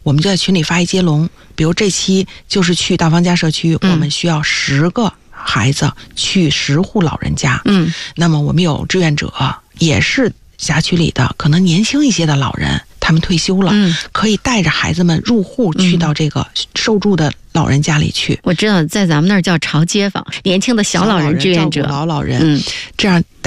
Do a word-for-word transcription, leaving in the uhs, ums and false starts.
我们就在群里发一接龙，比如这期就是去大方家社区， 嗯、 我们需要十个孩子去十户老人家， 嗯， 那么我们有志愿者，也是辖区里的可能年轻一些的老人，他们退休了， 嗯， 可以带着孩子们入户去到这个受助的老人家里去。 我知道在咱们那儿叫潮街坊，年轻的小老人志愿者， 老老人， 嗯， 这样